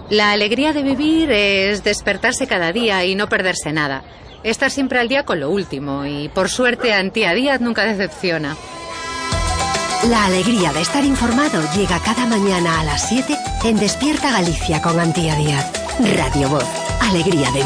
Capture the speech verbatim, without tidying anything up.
La alegría de vivir es despertarse cada día y no perderse nada. Estar siempre al día con lo último y, por suerte, Antía Díaz nunca decepciona. La alegría de estar informado llega cada mañana a las siete en Despierta Galicia con Antía Díaz. Radio Voz. Alegría de vivir.